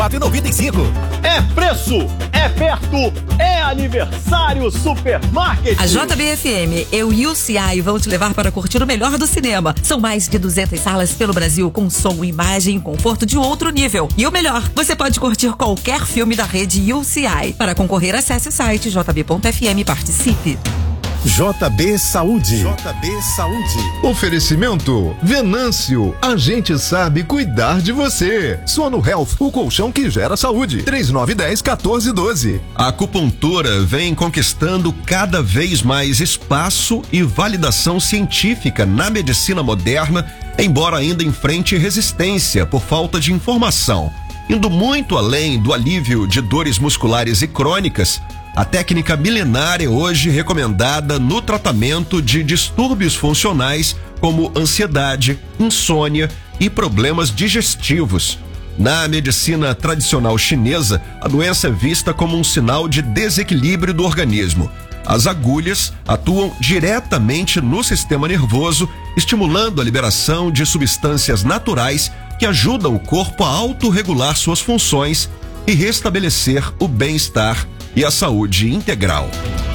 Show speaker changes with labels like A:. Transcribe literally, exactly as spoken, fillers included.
A: quatro e noventa e cinco.
B: É preço, é perto, é aniversário Supermarket.
C: A J B F M e o U C I vão te levar para curtir o melhor do cinema. São mais de duzentas salas pelo Brasil com som, imagem e conforto de outro nível. E o melhor, você pode curtir qualquer filme da rede U C I. Para concorrer, acesse o site j b ponto f m e participe.
A: J B Saúde. J B Saúde.
D: Oferecimento Venâncio. A gente sabe cuidar de você. Sono Health, o colchão que gera saúde. três nove um zero, um quatro um dois.
E: A acupuntura vem conquistando cada vez mais espaço e validação científica na medicina moderna, embora ainda enfrente resistência por falta de informação. Indo muito além do alívio de dores musculares e crônicas, a técnica milenar é hoje recomendada no tratamento de distúrbios funcionais como ansiedade, insônia e problemas digestivos. Na medicina tradicional chinesa, a doença é vista como um sinal de desequilíbrio do organismo. As agulhas atuam diretamente no sistema nervoso, estimulando a liberação de substâncias naturais que ajudam o corpo a autorregular suas funções e restabelecer o bem-estar e a saúde integral.